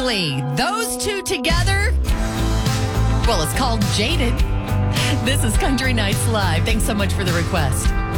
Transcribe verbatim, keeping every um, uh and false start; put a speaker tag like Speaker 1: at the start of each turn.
Speaker 1: Exactly. Those two together, well, it's called Jaded. This is Country Nights Live. Thanks so much for the request.